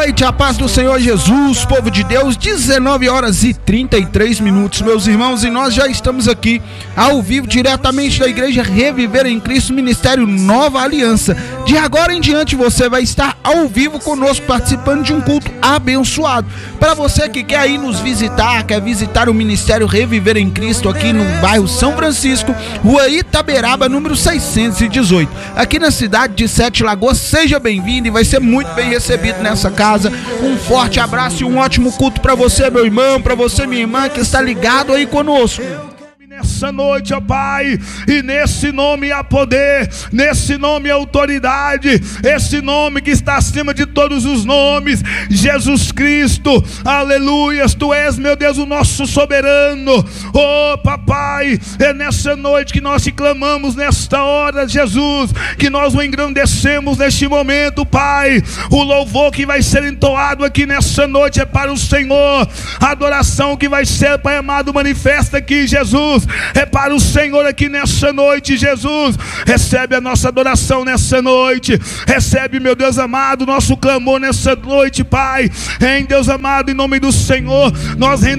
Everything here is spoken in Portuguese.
noite, a paz do Senhor Jesus, povo de Deus. 19 horas e 33 minutos, meus irmãos, e nós já estamos aqui ao vivo, diretamente da Igreja Reviver em Cristo, Ministério Nova Aliança. De agora em diante você vai estar ao vivo conosco, participando de um culto abençoado. Para você que quer ir nos visitar, quer visitar o Ministério Reviver em Cristo aqui no bairro São Francisco, Rua Itaberaba, número 618, aqui na cidade de Sete Lagoas, seja bem-vindo e vai ser muito bem recebido nessa casa. Um forte abraço e um ótimo culto para você, meu irmão, para você, minha irmã, que está ligado aí conosco. Nessa noite, ó Pai, e nesse nome há poder, nesse nome há autoridade, esse nome que está acima de todos os nomes, Jesus Cristo, aleluias, Tu és, meu Deus, o nosso soberano. Oh papai, é nessa noite que nós te clamamos, nesta hora, Jesus, que nós o engrandecemos neste momento, Pai. O louvor que vai ser entoado aqui nessa noite é para o Senhor, a adoração que vai ser, Pai amado, manifesta aqui, Jesus, é para o Senhor aqui nessa noite, Jesus. Recebe a nossa adoração nessa noite, recebe, meu Deus amado, nosso clamor nessa noite, Pai. Em Deus amado, em nome do Senhor, nós